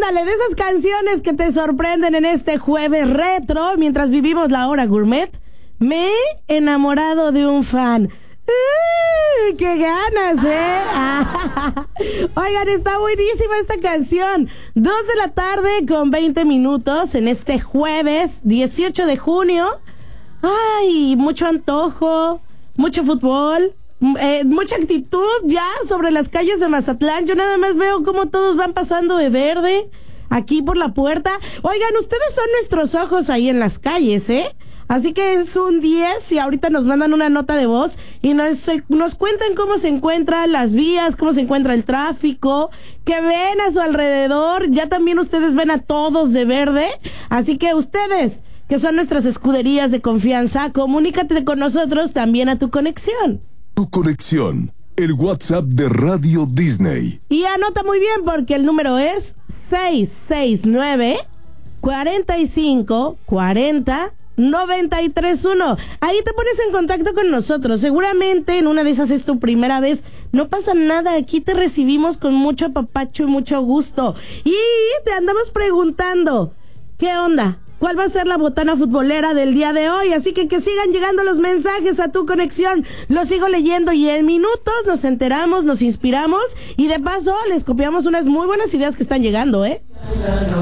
Ándale, de esas canciones que te sorprenden en este jueves retro, mientras vivimos la hora gourmet. Me he enamorado de un fan. ¡Qué ganas, Oigan, está buenísima esta canción. 2:20 en este jueves 18 de junio. Ay, mucho antojo, mucho fútbol, mucha actitud ya sobre las calles de Mazatlán. Yo nada más veo cómo todos van pasando de verde aquí por la puerta. Oigan, ustedes son nuestros ojos ahí en las calles, Así que es un 10 y ahorita nos mandan una nota de voz y nos cuentan cómo se encuentran las vías, cómo se encuentra el tráfico, que ven a su alrededor. Ya también ustedes ven a todos de verde. Así que ustedes, que son nuestras escuderías de confianza, comunícate con nosotros también a Tu Conexión. Tu Conexión, el WhatsApp de Radio Disney. Y anota muy bien porque el número es 669-4540-931. Ahí te pones en contacto con nosotros. Seguramente en una de esas es tu primera vez. No pasa nada, aquí te recibimos con mucho apapacho y mucho gusto. Y te andamos preguntando, ¿qué onda? ¿Cuál va a ser la botana futbolera del día de hoy? Así que sigan llegando los mensajes a Tu Conexión. Los sigo leyendo y en minutos nos enteramos, nos inspiramos y de paso les copiamos unas muy buenas ideas que están llegando,